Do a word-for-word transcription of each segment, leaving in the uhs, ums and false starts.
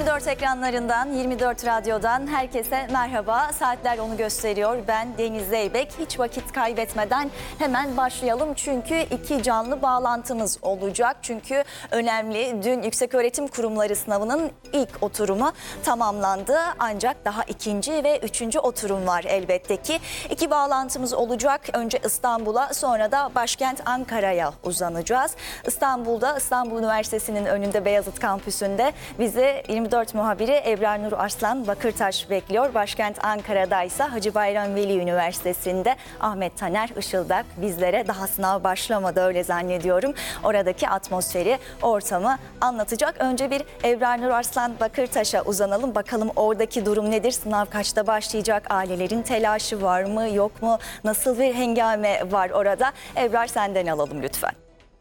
dört ekranlarından, yirmi dört radyodan herkese merhaba. Saatler onu gösteriyor. Ben Deniz Zeybek. Hiç vakit kaybetmeden hemen başlayalım. Çünkü iki canlı bağlantımız olacak. Çünkü önemli. Dün Yükseköğretim Kurumları sınavının ilk oturumu tamamlandı. Ancak daha ikinci ve üçüncü oturum var elbette ki. İki bağlantımız olacak. Önce İstanbul'a, sonra da başkent Ankara'ya uzanacağız. İstanbul'da İstanbul Üniversitesi'nin önünde Beyazıt Kampüsü'nde bizi yirmi dört muhabiri Ebrar Nur Arslan Bakırtaş bekliyor. Başkent Ankara'da ise Hacı Bayram Veli Üniversitesi'nde Ahmet Taner Işıldak bizlere, daha sınav başlamadı öyle zannediyorum, oradaki atmosferi, ortamı anlatacak. Önce bir Ebrar Nur Arslan Bakırtaş'a uzanalım. Bakalım oradaki durum nedir? Sınav kaçta başlayacak? Ailelerin telaşı var mı, yok mu? Nasıl bir hengame var orada? Ebrar, senden alalım lütfen.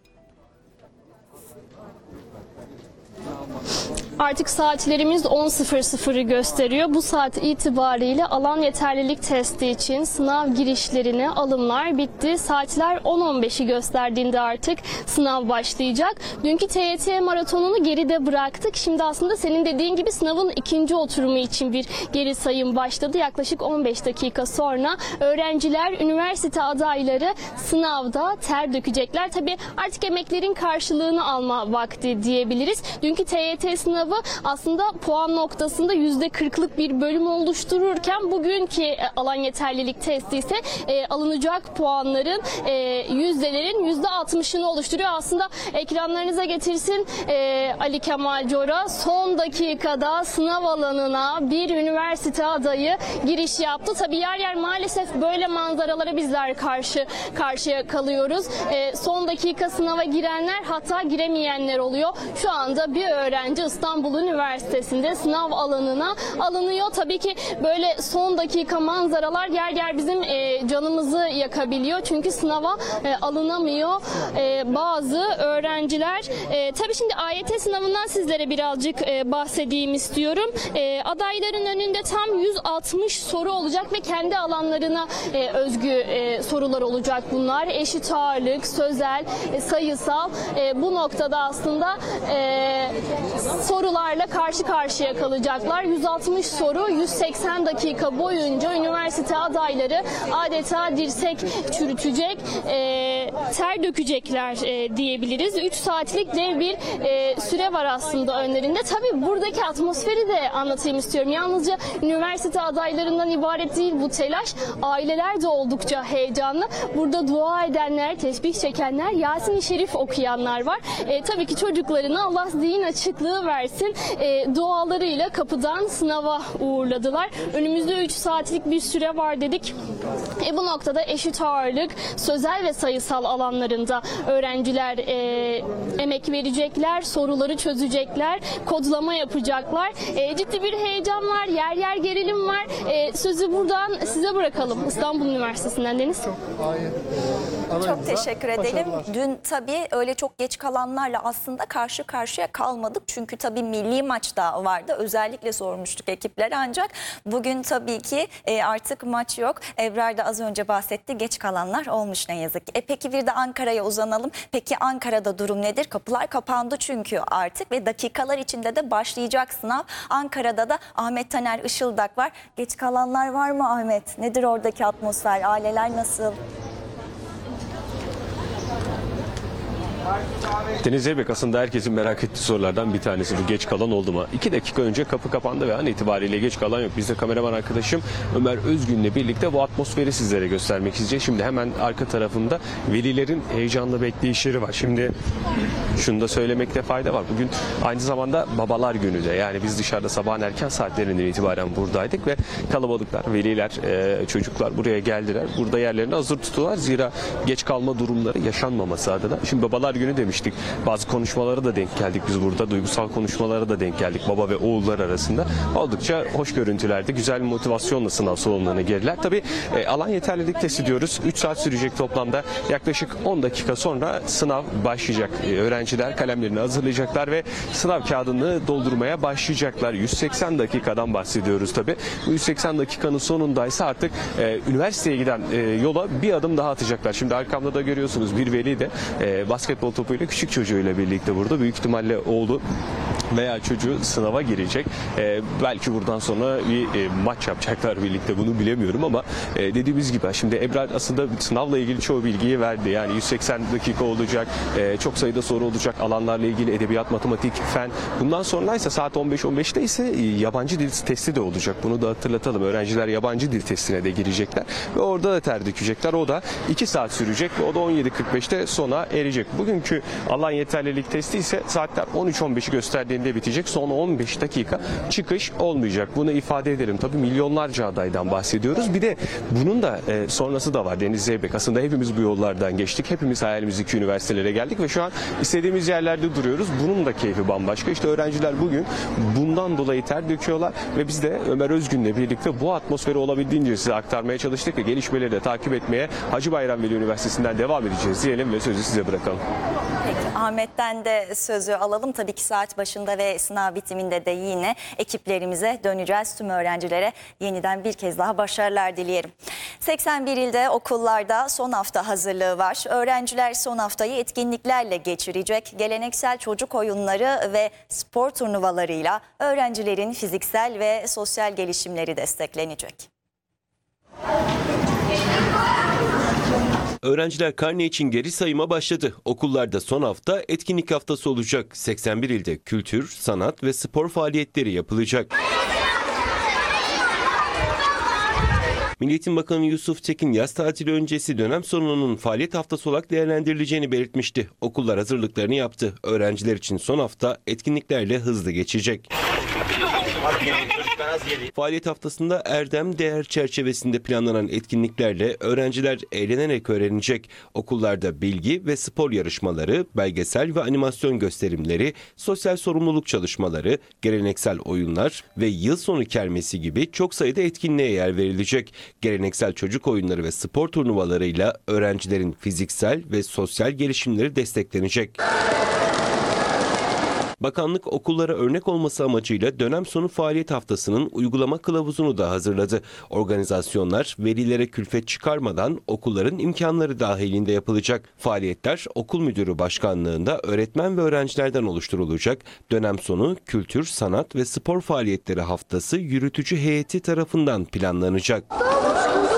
Artık saatlerimiz on sıfır sıfırı gösteriyor. Bu saat itibariyle alan yeterlilik testi için sınav girişlerine alımlar bitti. Saatler on on beşi gösterdiğinde artık sınav başlayacak. Dünkü T Y T maratonunu geride bıraktık. Şimdi aslında senin dediğin gibi sınavın ikinci oturumu için bir geri sayım başladı. Yaklaşık on beş dakika sonra öğrenciler, üniversite adayları sınavda ter dökecekler. Tabii artık emeklerin karşılığını alma vakti diyebiliriz. Dünkü T Y T sınavı aslında puan noktasında yüzde kırklık bir bölüm oluştururken bugünkü alan yeterlilik testi ise e, alınacak puanların, e, yüzdelerin yüzde altmışını oluşturuyor. Aslında ekranlarınıza getirsin e, Ali Kemal Cora, son dakikada sınav alanına bir üniversite adayı giriş yaptı. Tabii yer yer maalesef böyle manzaralara bizler karşı karşıya kalıyoruz. E, son dakika sınava girenler, hatta giremeyenler oluyor. Şu anda bir öğrenci İstanbul Üniversitesi'nde sınav alanına alınıyor. Tabii ki böyle son dakika manzaralar yer yer bizim e, canımızı yakabiliyor. Çünkü sınava e, alınamıyor e, bazı öğrenciler. E, tabii şimdi A Y T sınavından sizlere birazcık e, bahsedeyim istiyorum. E, adayların önünde tam yüz altmış soru olacak ve kendi alanlarına e, özgü e, sorular olacak bunlar. Eşit ağırlık, sözel, e, sayısal. E, bu noktada aslında e, sorularla karşı karşıya kalacaklar. yüz altmış soru, yüz seksen dakika boyunca üniversite adayları adeta dirsek çürütecek, e, ter dökecekler e, diyebiliriz. üç saatlik dev bir e, süre var aslında önlerinde. Tabii buradaki atmosferi de anlatayım istiyorum. Yalnızca üniversite adaylarından ibaret değil bu telaş. Aileler de oldukça heyecanlı. Burada dua edenler, tesbih çekenler, Yasin-i Şerif okuyanlar var. E, tabii ki çocuklarına Allah zihin açıklığı versin E, dualarıyla kapıdan sınava uğurladılar. Önümüzde üç saatlik bir süre var dedik. E, bu noktada eşit ağırlık, sözel ve sayısal alanlarında öğrenciler e, emek verecekler, soruları çözecekler, kodlama yapacaklar. E, ciddi bir heyecan var, yer yer gerilim var. E, sözü buradan size bırakalım. İstanbul Üniversitesi'nden Deniz. Çok teşekkür edelim. Dün tabii öyle çok geç kalanlarla aslında karşı karşıya kalmadık. Çünkü tabii milli maç da vardı. Özellikle sormuştuk ekiplere, ancak bugün tabii ki e, artık maç yok. Ebrar da az önce bahsetti. Geç kalanlar olmuş ne yazık ki. E peki bir de Ankara'ya uzanalım. Peki Ankara'da durum nedir? Kapılar kapandı çünkü artık ve dakikalar içinde de başlayacak sınav. Ankara'da da Ahmet Taner Işıldak var. Geç kalanlar var mı Ahmet? Nedir oradaki atmosfer? Aileler nasıl? Deniz Zeybek, aslında herkesin merak ettiği sorulardan bir tanesi bu: geç kalan oldu mu? İki dakika önce kapı kapandı ve an itibariyle geç kalan yok. Biz de kameraman arkadaşım Ömer Özgün'le birlikte bu atmosferi sizlere göstermek isteyeceğiz. Şimdi hemen arka tarafında velilerin heyecanla bekleyişleri var. Şimdi şunu da söylemekte fayda var. Bugün aynı zamanda babalar günü de. Yani biz dışarıda sabahın erken saatlerinden itibaren buradaydık ve kalabalıklar, veliler, çocuklar buraya geldiler. Burada yerlerini hazır tutuyorlar. Zira geç kalma durumları yaşanmaması adına. Şimdi babalar günü demiştik. Bazı konuşmalara da denk geldik biz burada. Duygusal konuşmalara da denk geldik baba ve oğullar arasında. Oldukça hoş görüntülerde, güzel bir motivasyonla sınav salonlarına girdiler. Tabii e, alan yeterlilik testi diyoruz. üç saat sürecek toplamda. Yaklaşık on dakika sonra sınav başlayacak. E, öğrenciler kalemlerini hazırlayacaklar ve sınav kağıdını doldurmaya başlayacaklar. yüz seksen dakikadan bahsediyoruz tabii. Bu yüz seksen dakikanın sonundaysa artık e, üniversiteye giden e, yola bir adım daha atacaklar. Şimdi arkamda da görüyorsunuz bir veli de e, basketbol topuyla küçük çocuğuyla birlikte burada. Büyük ihtimalle oğlu veya çocuğu sınava girecek. Ee, belki buradan sonra bir e, maç yapacaklar birlikte, bunu bilemiyorum ama e, dediğimiz gibi şimdi Ebrar aslında sınavla ilgili çoğu bilgiyi verdi. Yani yüz seksen dakika olacak, e, çok sayıda soru olacak alanlarla ilgili, edebiyat, matematik, fen. Bundan sonraysa saat on beş on beşte ise e, yabancı dil testi de olacak. Bunu da hatırlatalım. Öğrenciler yabancı dil testine de girecekler ve orada da ter dökecekler. O da iki saat sürecek ve o da on yedi kırk beşte sona erecek. Bugünkü alan yeterlilik testi ise saatler on üç on beşi gösterdiğinde bitecek. Son on beş dakika çıkış olmayacak. Bunu ifade edelim. Tabii milyonlarca adaydan bahsediyoruz. Bir de bunun da e, sonrası da var Deniz Zeybek. Aslında hepimiz bu yollardan geçtik. Hepimiz hayalimizdeki üniversitelere geldik ve şu an istediğimiz yerlerde duruyoruz. Bunun da keyfi bambaşka. İşte öğrenciler bugün bundan dolayı ter döküyorlar ve biz de Ömer Özgün'le birlikte bu atmosferi olabildiğince size aktarmaya çalıştık ve gelişmeleri de takip etmeye Hacı Bayram Veli Üniversitesi'nden devam edeceğiz diyelim ve sözü size bırakalım. Peki Ahmet'ten de sözü alalım. Tabii ki saat başında ve sınav bitiminde de yine ekiplerimize döneceğiz. Tüm öğrencilere yeniden bir kez daha başarılar dileyelim. seksen bir ilde okullarda son hafta hazırlığı var. Öğrenciler son haftayı etkinliklerle geçirecek. Geleneksel çocuk oyunları ve spor turnuvalarıyla öğrencilerin fiziksel ve sosyal gelişimleri desteklenecek. Öğrenciler karne için geri sayıma başladı. Okullarda son hafta etkinlik haftası olacak. seksen bir ilde kültür, sanat ve spor faaliyetleri yapılacak. Milli Eğitim Bakanı Yusuf Tekin yaz tatili öncesi dönem sonunun faaliyet haftası olarak değerlendirileceğini belirtmişti. Okullar hazırlıklarını yaptı. Öğrenciler için son hafta etkinliklerle hızlı geçecek. Faaliyet haftasında erdem değer çerçevesinde planlanan etkinliklerle öğrenciler eğlenerek öğrenecek. Okullarda bilgi ve spor yarışmaları, belgesel ve animasyon gösterimleri, sosyal sorumluluk çalışmaları, geleneksel oyunlar ve yıl sonu kermesi gibi çok sayıda etkinliğe yer verilecek. Geleneksel çocuk oyunları ve spor turnuvalarıyla öğrencilerin fiziksel ve sosyal gelişimleri desteklenecek. Bakanlık okullara örnek olması amacıyla dönem sonu faaliyet haftasının uygulama kılavuzunu da hazırladı. Organizasyonlar velilere külfet çıkarmadan okulların imkanları dahilinde yapılacak. Faaliyetler okul müdürü başkanlığında öğretmen ve öğrencilerden oluşturulacak. Dönem sonu kültür, sanat ve spor faaliyetleri haftası yürütücü heyeti tarafından planlanacak.